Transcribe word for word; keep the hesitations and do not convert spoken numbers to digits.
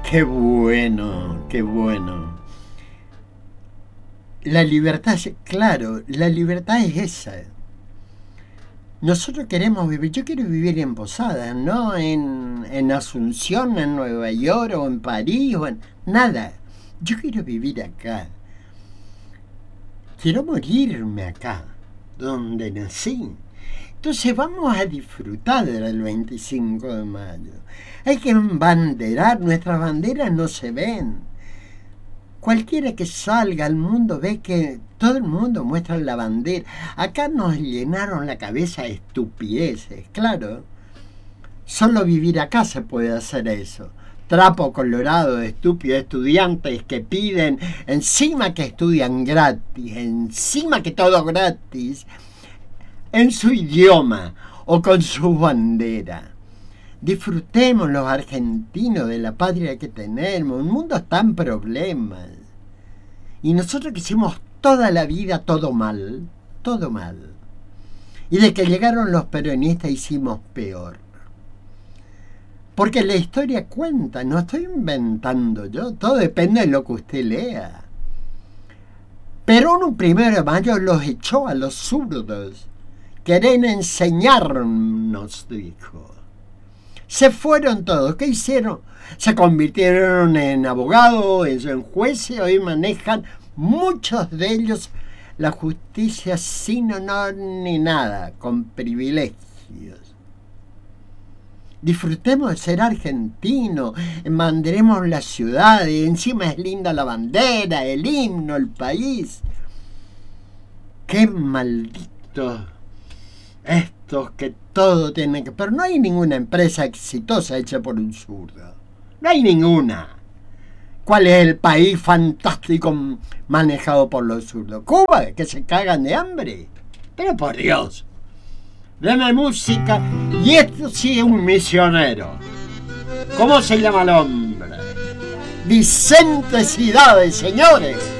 Qué bueno, qué bueno. La libertad, claro, la libertad es esa. Nosotros queremos vivir, yo quiero vivir en Posadas, no en, en Asunción, en Nueva York o en París o en nada. Yo quiero vivir acá. Quiero morirme acá, donde nací. Entonces vamos a disfrutar del veinticinco de mayo. Hay que embanderar, nuestras banderas no se ven. Cualquiera que salga al mundo ve que todo el mundo muestra la bandera. Acá nos llenaron la cabeza de estupideces, claro. Solo vivir acá se puede hacer eso. Trapo colorado de estúpidos estudiantes que piden, encima que estudian gratis, encima que todo gratis, en su idioma o con su bandera. Disfrutemos los argentinos de la patria que tenemos. El mundo está en problemas. Y nosotros que hicimos toda la vida todo mal, todo mal. Y de que llegaron los peronistas hicimos peor. Porque la historia cuenta, no estoy inventando yo, todo depende de lo que usted lea. Perón un primero de mayo los echó a los zurdos. Quieren enseñarnos, dijo. Se fueron todos. ¿Qué hicieron? Se convirtieron en abogados, en jueces, hoy manejan muchos de ellos la justicia sin honor ni nada, con privilegios. Disfrutemos de ser argentinos, mandaremos la ciudad, y encima es linda la bandera, el himno, el país. Qué malditos estos que todo tienen que... Pero no hay ninguna empresa exitosa hecha por un zurdo. No hay ninguna. ¿Cuál es el país fantástico manejado por los zurdos? ¿Cuba? ¿Que se cagan de hambre? Pero por Dios. Deme música. Y esto sí es un misionero. ¿Cómo se llama el hombre? Vicente Cidades, señores.